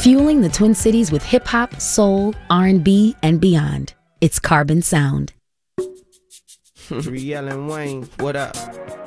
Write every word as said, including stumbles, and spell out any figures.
Fueling the Twin Cities with hip-hop, soul, R and B, and beyond. It's Carbon Sound. Riel and Wayne, what up?